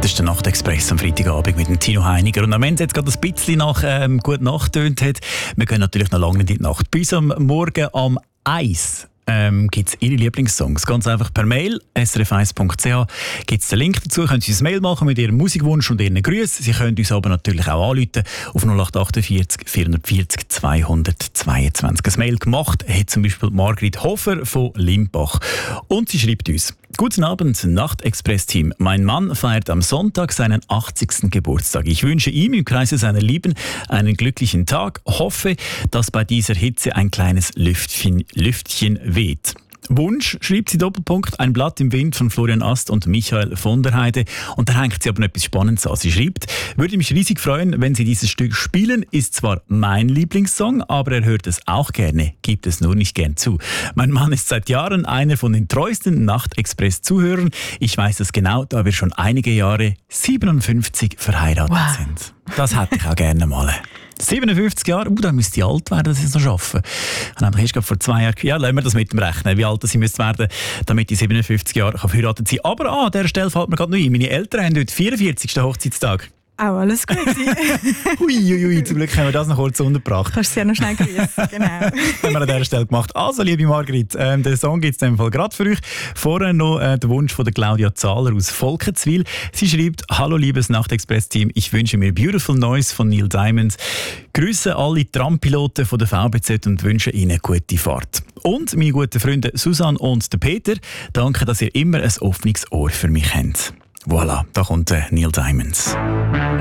Das ist der Nachtexpress am Freitagabend mit dem Tino Heiniger. Und wenn es jetzt gerade ein bisschen nach «Gute Nacht» tönt hat, wir gehen natürlich noch lange in die Nacht. Bis am Morgen am 1 gibt es Ihre Lieblingssongs. Ganz einfach per Mail, srf1.ch gibt es den Link dazu. Können Sie ein Mail machen mit Ihrem Musikwunsch und Ihren Grüßen. Sie können uns aber natürlich auch anrufen auf 0848 440 222. Ein Mail gemacht hat zum Beispiel Margrit Hofer von Limbach. Und sie schreibt uns: Guten Abend, Nachtexpress-Team. Mein Mann feiert am Sonntag seinen 80. Geburtstag. Ich wünsche ihm im Kreise seiner Lieben einen glücklichen Tag. Hoffe, dass bei dieser Hitze ein kleines Lüftchen weht. Wunsch, schreibt sie Doppelpunkt, ein Blatt im Wind von Florian Ast und Michael von der Heide. Und da hängt sie aber noch etwas Spannendes an. Sie schreibt: Würde mich riesig freuen, wenn Sie dieses Stück spielen. Ist zwar mein Lieblingssong, aber er hört es auch gerne, gibt es nur nicht gern zu. Mein Mann ist seit Jahren einer von den treuesten Nachtexpress-Zuhörern. Ich weiß das genau, da wir schon einige Jahre 57 verheiratet sind. Das hätte ich auch gerne mal. 57 Jahre, da müsste ich alt werden, dass ich es noch schaffe. Ich habe erst vor 2 Jahren, ja, lassen wir das mit dem rechnen, wie alt ich müsste werden, damit ich 57 Jahre verheiratet sein kann. Aber an dieser Stelle fällt mir gerade noch ein, meine Eltern haben heute 44. Hochzeitstag. Auch alles gut. Ui, zum Glück haben wir das noch kurz untergebracht. Kannst du ja noch schnell grüßen, genau. Haben wir an dieser Stelle gemacht. Also, liebe Margrit, den Song gibt es in dem Fall gerade für euch. Vorher noch der Wunsch von der Claudia Zahler aus Volkenswil. Sie schreibt: Hallo, liebes Nachtexpress-Team, ich wünsche mir Beautiful Noise von Neil Diamond. Grüße alle Trampiloten von der VBZ und wünsche ihnen gute Fahrt. Und meine guten Freunde Susanne und der Peter, danke, dass ihr immer ein offenes Ohr für mich habt. Voilà, da kommt Neil Diamond.